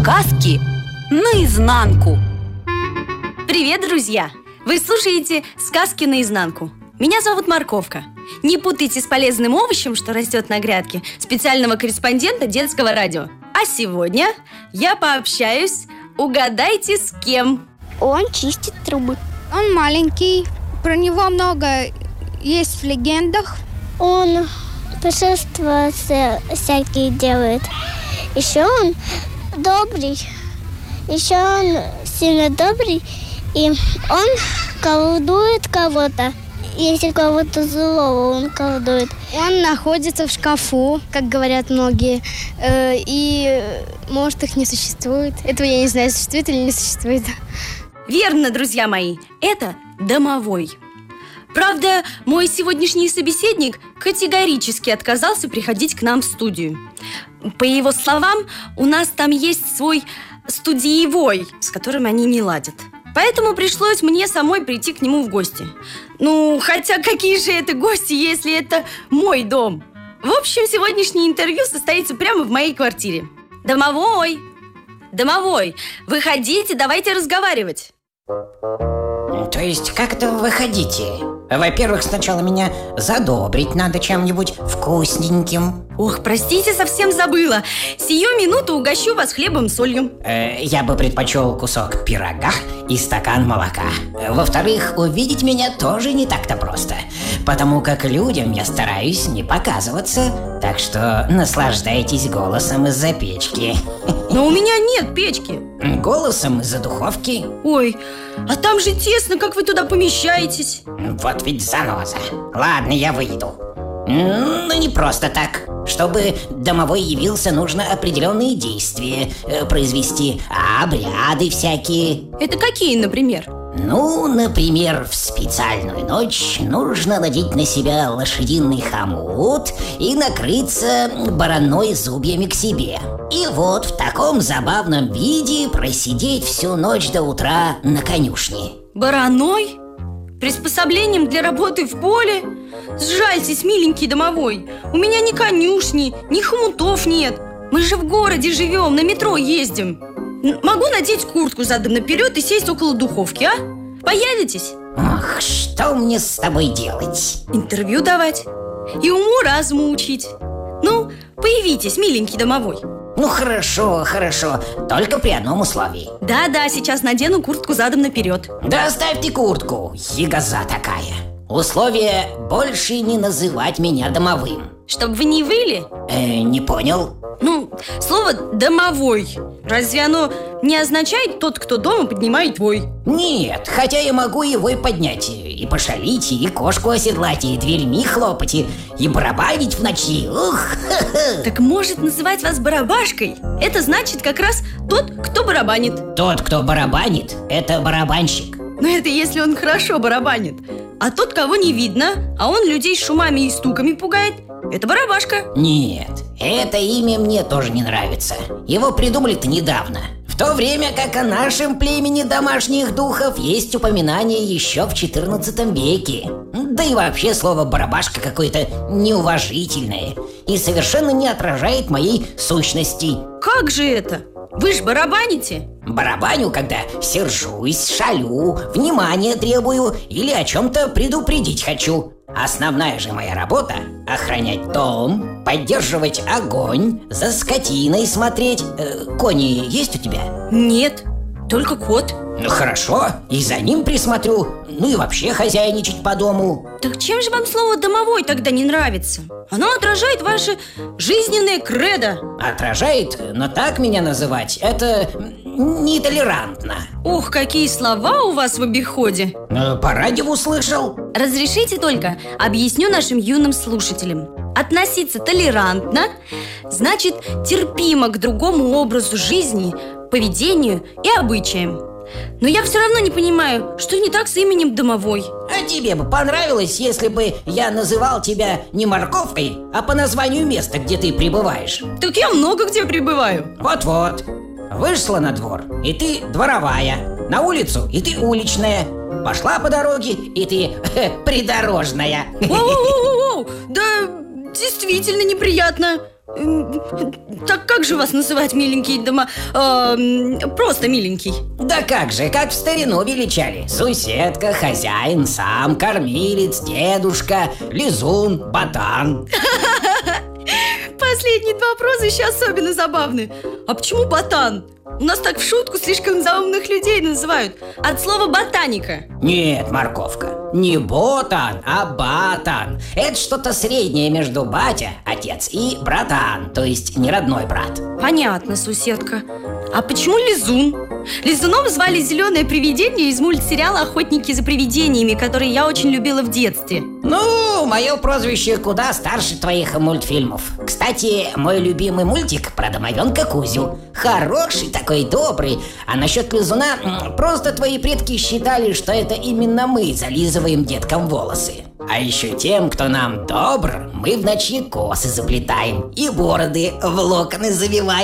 Сказки наизнанку. Привет, друзья! Вы слушаете «Сказки наизнанку». Меня зовут Морковка. Не путайте с полезным овощем, что растет на грядке, специального корреспондента детского радио. А сегодня я пообщаюсь, угадайте, с кем. Он чистит трубы. Он маленький, про него много есть в легендах. Он путешествия всякие делает. Еще он добрый. Еще он сильно добрый. И он колдует кого-то. Если кого-то злого он колдует. Он находится в шкафу, как говорят многие. И может, их не существует. Этого я не знаю, существует или не существует. Верно, друзья мои, это домовой. Правда, мой сегодняшний собеседник категорически отказался приходить к нам в студию. По его словам, у нас там есть свой студиевой, с которым они не ладят. Поэтому пришлось мне самой прийти к нему в гости. Ну, хотя какие же это гости, если это мой дом? В общем, сегодняшнее интервью состоится прямо в моей квартире. Домовой! Домовой! Выходите, давайте разговаривать. То есть, как это выходите? Во-первых, сначала меня задобрить надо чем-нибудь вкусненьким. Ох, простите, совсем забыла. Сию минуту угощу вас хлебом с солью. Я бы предпочел кусок пирога и стакан молока. Во-вторых, увидеть меня тоже не так-то просто, потому как людям я стараюсь не показываться. Так что наслаждайтесь голосом из-за печки. Но у меня нет печки. Голосом из-за духовки. Ой, а там же тесно, как вы туда помещаетесь? Вот ведь заноза. Ладно, я выйду. Но не просто так. Чтобы домовой явился, нужно определенные действия произвести, обряды всякие. Это какие, например? Ну, например, в специальную ночь нужно надеть на себя лошадиный хомут и накрыться бараной зубьями к себе. И вот в таком забавном виде просидеть всю ночь до утра на конюшне. Бараной? Приспособлением для работы в поле? Сжальтесь, миленький домовой. У меня ни конюшни, ни хомутов нет. Мы же в городе живем, на метро ездим. Могу надеть куртку задом наперед и сесть около духовки, а? Появитесь? Ох, что мне с тобой делать? Интервью давать и уму-разуму учить. Ну, появитесь, миленький домовой. Ну хорошо, хорошо, только при одном условии. Да-да, сейчас надену куртку задом наперед. Да оставьте куртку, ягоза такая. Условие больше не называть меня домовым. Чтоб вы не выли? Не понял. Ну, слово «домовой», разве оно не означает «тот, кто дома поднимает вой»? Нет, хотя я могу и вой поднять, и пошалить, и кошку оседлать, и дверьми хлопать, и барабанить в ночи. Ух, ха-ха. Так может называть вас барабашкой? Это значит как раз «тот, кто барабанит». Тот, кто барабанит, это барабанщик. Но это если он хорошо барабанит. А тот, кого не видно, а он людей шумами и стуками пугает, это барабашка. Нет, это имя мне тоже не нравится. Его придумали-то недавно. В то время как о нашем племени домашних духов есть упоминание еще в 14 веке. Да и вообще слово «барабашка» какое-то неуважительное и совершенно не отражает моей сущности. Как же это? Вы ж барабаните? Барабаню, когда сержусь, шалю, внимание требую или о чем-то предупредить хочу. Основная же моя работа – охранять дом, поддерживать огонь, за скотиной смотреть. Кони есть у тебя? Нет, только кот. Ну хорошо, и за ним присмотрю. Ну и вообще хозяйничать по дому. Так чем же вам слово «домовой» тогда не нравится? Оно отражает ваше жизненное кредо. Отражает, но так меня называть – это нетолерантно. Ох, какие слова у вас в обиходе. По радио услышал. Разрешите только объясню нашим юным слушателям. Относиться толерантно значит терпимо к другому образу жизни, поведению и обычаям. Но я все равно не понимаю, что не так с именем домовой. А тебе бы понравилось, если бы я называл тебя не морковкой, а по названию места, где ты пребываешь? Так я много где пребываю. Вот-вот. Вышла на двор, и ты дворовая. На улицу, и ты уличная. Пошла по дороге, и ты придорожная. Воу-воу-воу-воу! Да действительно неприятно. Так как же вас называть, миленький просто миленький? Да как же, как в старину величали. Суседка, хозяин, сам, кормилец, дедушка, лизун, ботан. Последние два прозвища особенно забавны. А почему ботан? У нас так в шутку слишком заумных людей называют. От слова ботаника. Нет, морковка, не ботан, а батан. Это что-то среднее между батя, отец, и братан, то есть не родной брат. Понятно, суседка. А почему лизун? Лизуном звали зеленое привидение из мультсериала «Охотники за привидениями», который я очень любила в детстве. Ну, мое прозвище куда старше твоих мультфильмов. Кстати, мой любимый мультик про домовенка Кузю. Хороший такой, добрый. А насчет лизуна, просто твои предки считали, что это именно мы зализываем деткам волосы. А еще тем, кто нам добр, мы в ночи косы заплетаем и бороды в локоны завиваем.